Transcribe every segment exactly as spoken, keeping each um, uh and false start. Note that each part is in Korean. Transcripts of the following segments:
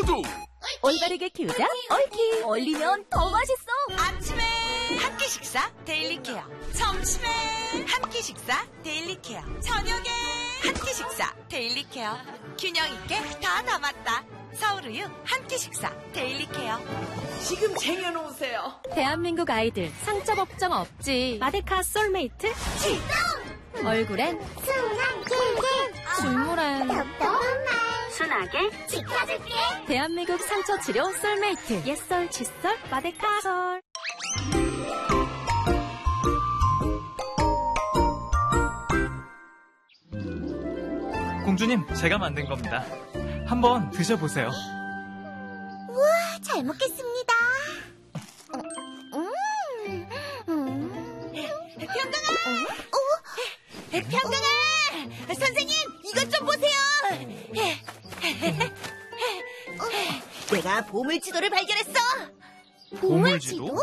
구독! 올바르게 키우자 옳키. 얼리면 더 맛있어. 아침에 한 끼 식사 데일리 케어, 점심에 한 끼 식사 데일리 케어, 저녁에 한 끼 식사 데일리 케어. 균형 있게 다 담았다. 서울우유 한 끼 식사 데일리 케어. 지금 쟁여놓으세요. 대한민국 아이들 상처 걱정 없지. 마데카 솔메이트 지금 얼굴엔 순한 꿀꿀 중물엔 답답한 말 순하게 지켜줄게. 대한민국 상처 치료 솔메이트. 옛설 칫솔 마데카 솔. 공주님, 제가 만든 겁니다. 한번 드셔보세요. 우와, 잘 먹겠습니다. 음, 음. 평강아! 어? 평강아! 선생님, 이것 좀 보세요! 내가 보물지도를 발견했어! 보물지도?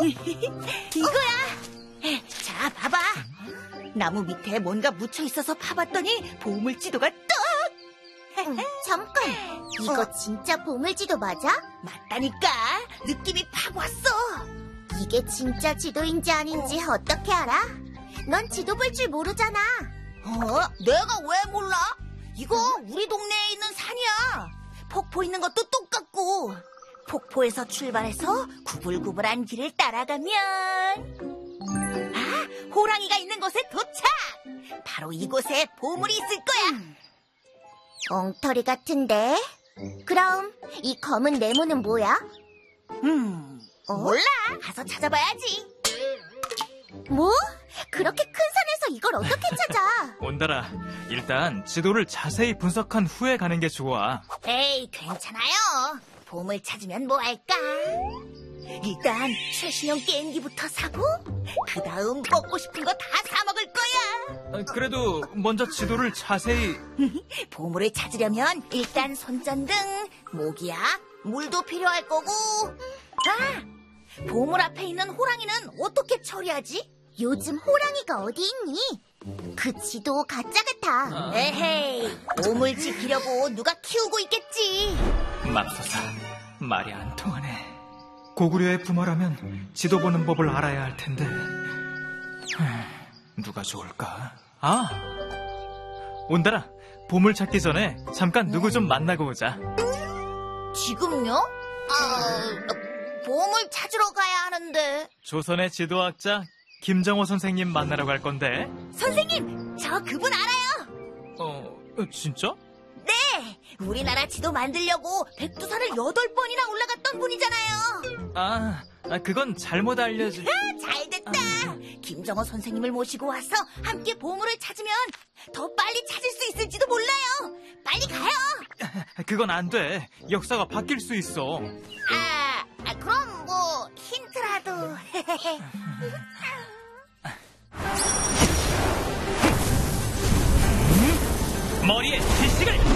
이거야! 자, 봐봐! 나무 밑에 뭔가 묻혀있어서 파봤더니 보물지도가 떡! 음, 잠깐, 이거 진짜 보물지도 맞아? 맞다니까! 느낌이 팍 왔어! 이게 진짜 지도인지 아닌지 어떻게 알아? 넌 지도 볼 줄 모르잖아. 어? 내가 왜 몰라? 이거 우리 동네에 있는 산이야. 폭포 있는 것도 똑같고, 폭포에서 출발해서 구불구불한 길을 따라가면, 아, 호랑이가 있는 곳에 도착! 바로 이곳에 보물이 있을 거야. 엉터리 같은데? 그럼 이 검은 네모는 뭐야? 음, 몰라. 가서 찾아봐야지. 뭐? 그렇게 큰 산에서 이걸 어떻게 찾아? 온달아, 일단 지도를 자세히 분석한 후에 가는 게 좋아. 에이, 괜찮아요. 보물 찾으면 뭐 할까? 일단 최신형 게임기부터 사고, 그 다음 먹고 싶은 거 다 사 먹을 거야. 아, 그래도 먼저 지도를 자세히... 보물을 찾으려면 일단 손전등, 모기약, 물도 필요할 거고. 아! 보물 앞에 있는 호랑이는 어떻게 처리하지? 요즘 호랑이가 어디 있니? 그 지도 가짜 같아. 에헤이, 보물 지키려고 누가 키우고 있겠지. 맙소사, 말이 안 통하네. 고구려의 부모라면 지도 보는 법을 알아야 할 텐데. 흠, 누가 좋을까? 아! 온달아, 보물 찾기 전에 잠깐 누구 좀 만나고 오자. 지금요? 아, 보물 찾으러 가야 하는데. 조선의 지도학자 김정호 선생님 만나러 갈 건데. 선생님, 저 그분 알아요. 어, 진짜? 네, 우리나라 지도 만들려고 백두산을 여덟 번이나 올라갔던 분이잖아요. 아, 아, 그건 잘못 알려진... 아, 잘됐다. 아. 김정호 선생님을 모시고 와서 함께 보물을 찾으면 더 빨리 찾을 수 있을지도 몰라요. 빨리 가요. 그건 안 돼. 역사가 바뀔 수 있어. 아, 아 그럼 뭐 힌트라도. 머리에 지식을!